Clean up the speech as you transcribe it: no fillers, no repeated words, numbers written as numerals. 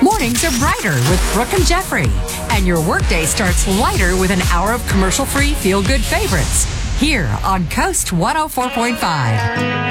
Mornings are brighter with Brooke and Jeffrey. And your workday starts lighter with an hour of commercial-free feel-good favorites. Here on Coast 104.5.